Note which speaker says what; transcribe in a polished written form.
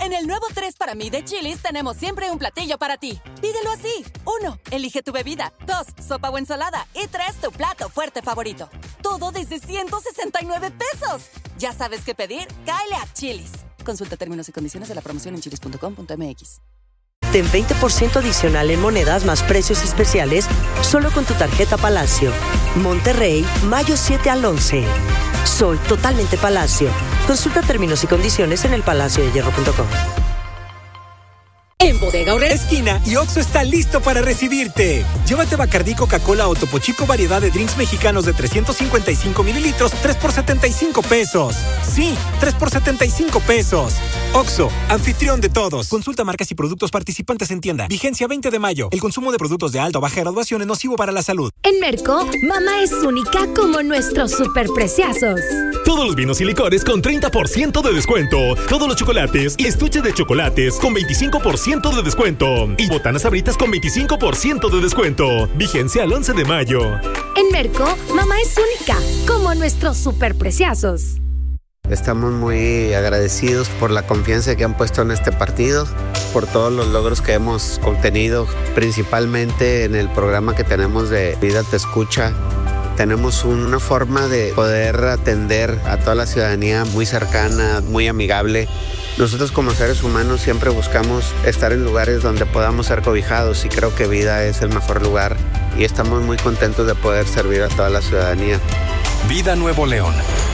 Speaker 1: En el nuevo 3 para mí de Chili's tenemos siempre un platillo para ti. Pídelo así. 1. Elige tu bebida. 2. Sopa o ensalada. Y 3. Tu plato fuerte favorito. Todo desde 169 pesos. ¿Ya sabes qué pedir? Cáele a Chili's. Consulta términos y condiciones de la promoción en chilis.com.mx.
Speaker 2: Ten 20% adicional en monedas más precios especiales solo con tu tarjeta Palacio. Monterrey, mayo 7 al 11. Soy totalmente Palacio. Consulta términos y condiciones en elpalaciodehierro.com.
Speaker 3: En Bodega Aurrerá Esquina y Oxxo está listo para recibirte. Llévate Bacardí, Coca-Cola o Topo Chico variedad de drinks mexicanos de 355 mililitros, 3 por 75 pesos. Sí, 3 por 75 pesos. Oxxo, anfitrión de todos. Consulta marcas y productos participantes en tienda. Vigencia 20 de mayo. El consumo de productos de alta o baja graduación es nocivo para la salud.
Speaker 4: En Merco, mamá es única como nuestros superpreciazos.
Speaker 5: Todos los vinos y licores con 30% de descuento. Todos los chocolates y estuches de chocolates con 25% de descuento. Y botanas Sabritas con 25% de descuento. Vigencia al 11 de mayo.
Speaker 4: En Merco, mamá es única como nuestros superpreciazos.
Speaker 6: Estamos muy agradecidos por la confianza que han puesto en este partido, por todos los logros que hemos obtenido, principalmente en el programa que tenemos de Vida Te Escucha. Tenemos una forma de poder atender a toda la ciudadanía muy cercana, muy amigable. Nosotros como seres humanos siempre buscamos estar en lugares donde podamos ser cobijados y creo que Vida es el mejor lugar y estamos muy contentos de poder servir a toda la ciudadanía.
Speaker 7: Vida Nuevo León,